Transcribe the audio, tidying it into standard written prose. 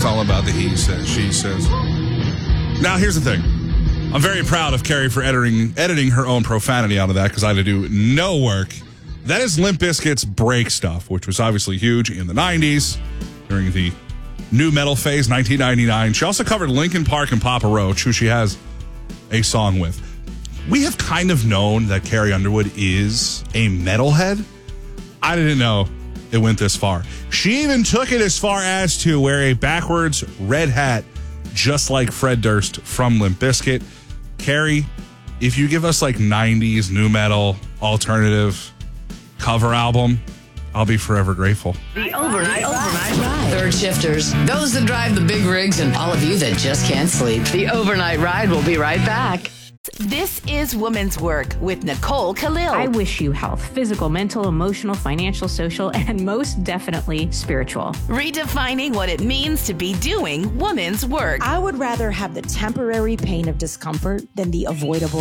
all about the he says, she says. Now, here's the thing. I'm very proud of Carrie for editing her own profanity out of that because I had to do no work. That is Limp Bizkit's Break Stuff, which was obviously huge in the 90s during the new metal phase, 1999. She also covered Linkin Park and Papa Roach, who she has a song with. We have kind of known that Carrie Underwood is a metalhead. I didn't know it went this far. She even took it as far as to wear a backwards red hat, just like Fred Durst from Limp Bizkit. Carrie, if you give us like 90s new metal alternative cover album, I'll be forever grateful. The overnight ride. Third shifters, those that drive the big rigs, and all of you that just can't sleep. The overnight ride will be right back. This is Women's Work with Nicole Khalil. I wish you health, physical, mental, emotional, financial, social, and most definitely spiritual. Redefining what it means to be doing women's work. I would rather have the temporary pain of discomfort than the avoidable